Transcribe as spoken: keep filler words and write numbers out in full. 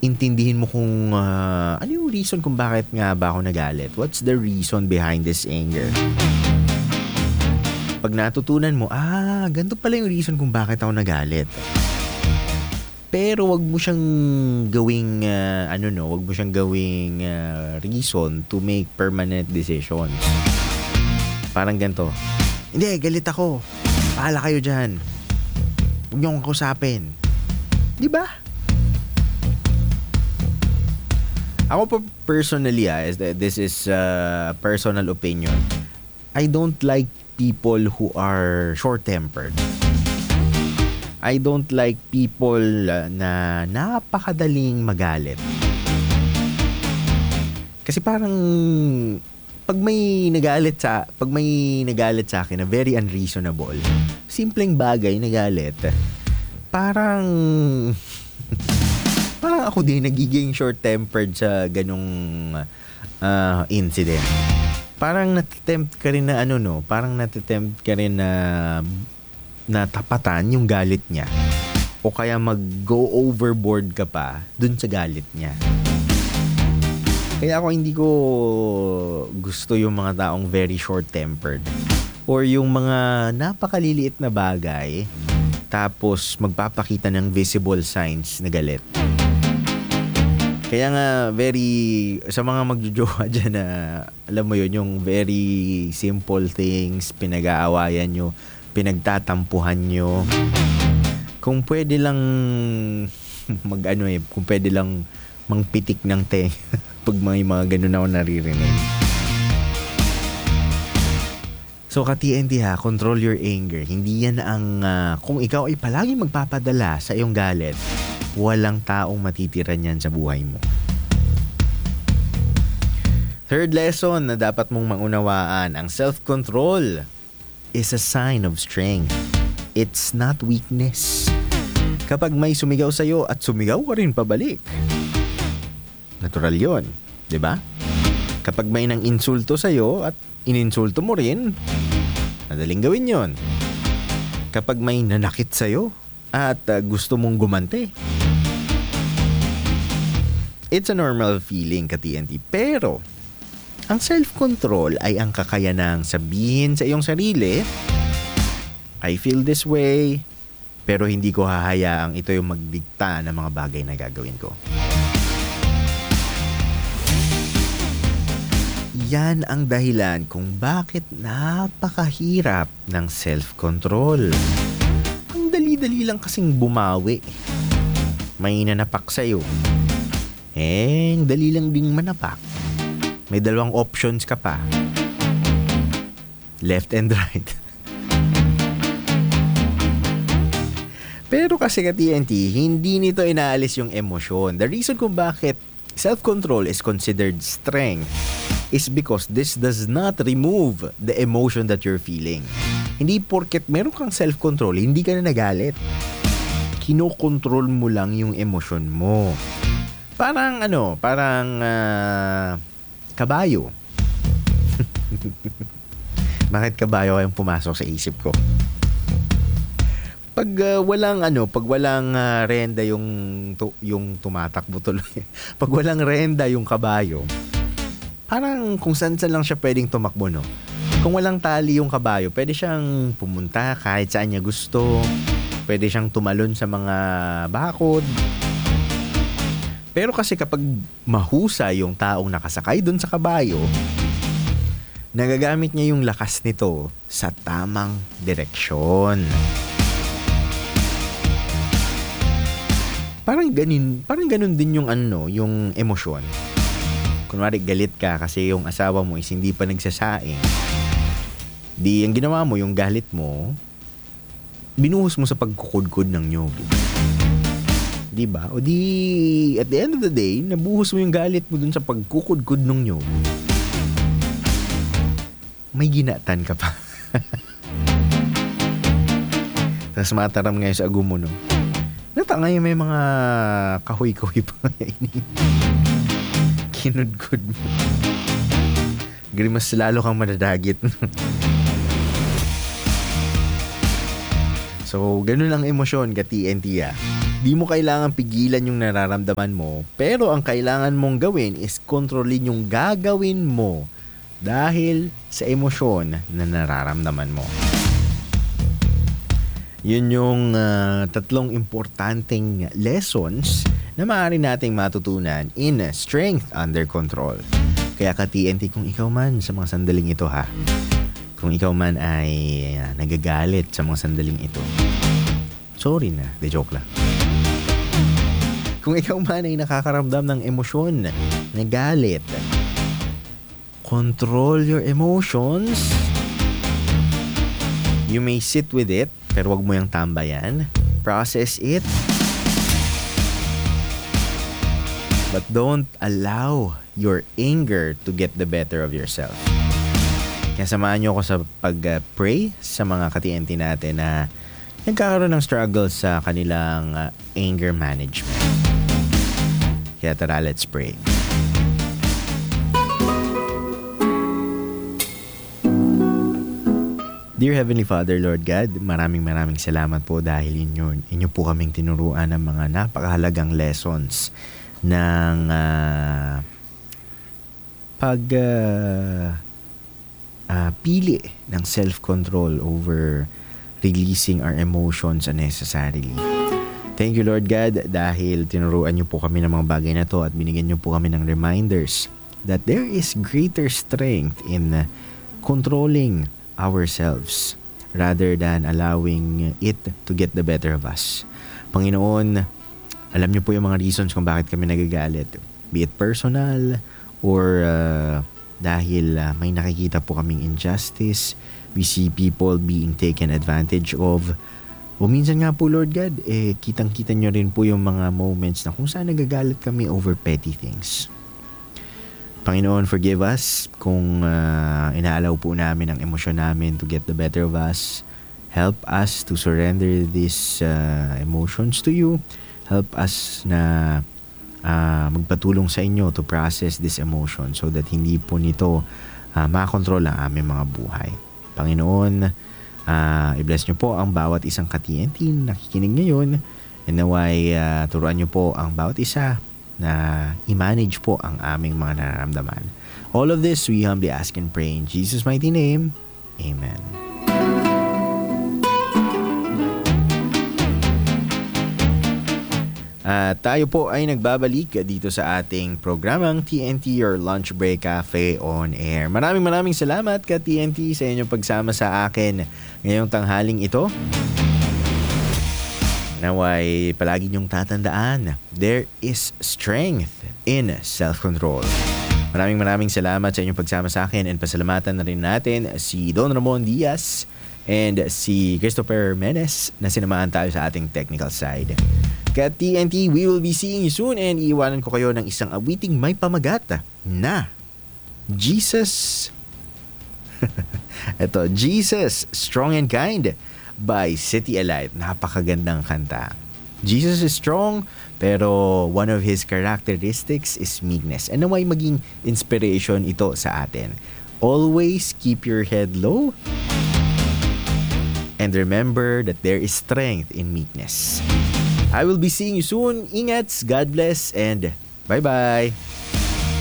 intindihin mo kung uh, ano yung reason kung bakit nga ba ako nagalit. What's the reason behind this anger? Pag natutunan mo, ah, ganito pala yung reason kung bakit ako nagalit. Pero wag mo siyang gawing, uh, ano no, wag mo siyang gawing uh, reason to make permanent decisions. Parang ganito, hindi, galit ako. Pahala kayo dyan. Huwag niyo akong kausapin. Di ba? Ako po personally, ah, this is uh, personal opinion. I don't like people who are short-tempered. I don't like people uh, na napakadaling magalit. Kasi parang pag may nagalit sa pag may nagalit sa akin na very unreasonable, simpleng bagay nagalit, parang parang ako din nagiging short-tempered sa ganung uh, incident. Parang natitempt ka rin na ano no, parang natitempt ka rin na natapatan yung galit niya. O kaya mag-go overboard ka pa dun sa galit niya. Kaya ako hindi ko gusto yung mga taong very short-tempered. Or yung mga napakaliliit na bagay tapos magpapakita ng visible signs na galit. Kaya nga, very, sa mga magjojowa dyan na, alam mo yun, yung very simple things, pinag-aawayan nyo, pinagtatampuhan nyo. Kung pwede lang, mag-ano eh, kung pwede lang mangpitik ng te, pag may mga ganun ako naririnig. So, ka-T N T ha, control your anger. Hindi yan ang, uh, kung ikaw ay palagi magpapadala sa iyong galit, walang taong matitira niyan sa buhay mo. Third lesson na dapat mong maunawaan, ang self-control is a sign of strength. It's not weakness. Kapag may sumigaw sa'yo at sumigaw ka rin pabalik, natural yon, di ba? Kapag may nang insulto sa'yo at ininsulto mo rin, madaling gawin yon. Kapag may nanakit sa'yo at uh, gusto mong gumante, it's a normal feeling, ka-T N T. Pero, ang self-control ay ang kakayanang sabihin sa iyong sarili, I feel this way, pero hindi ko hahayaang ito yung magdikta ng mga bagay na gagawin ko. Yan ang dahilan kung bakit napakahirap ng self-control. Ang dali-dali lang kasing bumawi. May nanapak sa'yo. Eh, dali lang ding manapak. May dalawang options ka pa. Left and right. Pero kasi ka-T N T, hindi nito inaalis yung emosyon. The reason kung bakit self-control is considered strength is because this does not remove the emotion that you're feeling. Hindi porket meron kang self-control, hindi ka na nagalit. Kinokontrol mo lang yung emosyon mo. Parang ano, parang uh, kabayo. Bakit kabayo kayong pumasok sa isip ko? Pag uh, walang ano, pag walang uh, renda yung tu- yung tumatakbo tuloy. Pag walang renda yung kabayo, parang kung saan-saan lang siya pwedeng tumakbo, no? Kung walang tali yung kabayo, pwede siyang pumunta kahit saan niya gusto. Pwede siyang tumalon sa mga bakod. Pero kasi kapag mahusay yung taong nakasakay dun sa kabayo, nagagamit niya yung lakas nito sa tamang direksyon. Parang ganin, parang ganun din yung ano, yung emosyon. Kunwari galit ka kasi yung asawa mo is hindi pa nagsasaing. Di ang ginawa mo, yung galit mo, binuhos mo sa pagkukudkod ng nyog. Di ba? O di, at the end of the day, nabuhos mo yung galit mo dun sa pagkukudkod ng nyog. May ginatan ka pa. Tapos mataram ngayon sa agumo, no? Nata ngayon may mga kahoy-kahoy pa ngayon. Kinudkod mo. Gari mas lalo kang madadagit. So, ganun ang emosyon ka T N T, ah. Di mo kailangan pigilan yung nararamdaman mo, pero ang kailangan mong gawin is kontrolin yung gagawin mo dahil sa emosyon na nararamdaman mo. Yun yung uh, tatlong importanteng lessons na maaari nating matutunan in Strength Under Control. Kaya ka T N T, kung ikaw man sa mga sandaling ito ha, kung ikaw man ay uh, nagagalit sa mga sandaling ito, sorry na, de joke lang. Kung ikaw man ay nakakaramdam ng emosyon, na galit, control your emotions. You may sit with it, pero wag mo yung tambayan. Process it. But don't allow your anger to get the better of yourself. Kaya samahan nyo ako sa pag-pray sa mga ka-T N T natin na nagkakaroon ng struggle sa kanilang uh, anger management. Kaya tara, let's pray. Dear Heavenly Father, Lord God, maraming maraming salamat po dahil inyo, inyo po kaming tinuruan ng mga napakahalagang lessons ng uh, pag uh, uh, pili ng self-control over releasing our emotions unnecessarily. Thank you, Lord God, dahil tinuruan niyo po kami ng mga bagay na to at binigyan niyo po kami ng reminders that there is greater strength in uh, controlling ourselves rather than allowing it to get the better of us. Panginoon, alam niyo po yung mga reasons kung bakit kami nagagalit. Be it personal or uh, dahil uh, may nakikita po kaming injustice, we see people being taken advantage of. O minsan nga po, Lord God, eh, kitang-kita nyo rin po yung mga moments na kung saan nagagalit kami over petty things. Panginoon, forgive us kung uh, inaalaw po namin ang emosyon namin to get the better of us. Help us to surrender these uh, emotions to you. Help us na uh, magpatulong sa inyo to process this emotion so that hindi po nito uh, makakontrol ang aming mga buhay. Panginoon, Uh, i-bless nyo po ang bawat isang ka-T N T na nakikinig ngayon, and naway uh, turuan nyo po ang bawat isa na i-manage po ang aming mga nararamdaman. All of this we humbly ask and pray in Jesus' mighty name. Amen. At uh, tayo po ay nagbabalik dito sa ating programang T N T or Lunch Break Cafe on Air. Maraming maraming salamat ka T N T sa inyong pagsama sa akin ngayong tanghaling ito. Naway palagi niyong tatandaan, there is strength in self-control. Maraming maraming salamat sa inyong pagsama sa akin, and pasalamatan na rin natin si Don Ramon Diaz and si Christopher Menes na sinamahan tayo sa ating technical side. Kaya T N T, we will be seeing you soon, and iiwanan ko kayo ng isang awiting may pamagat na Jesus. Ito, Jesus, Strong and Kind by City Elite. Napakagandang kanta. Jesus is strong, pero one of his characteristics is meekness. And naway maging inspiration ito sa atin. Always keep your head low and remember that there is strength in meekness. I will be seeing you soon. Ingats, God bless, and bye-bye.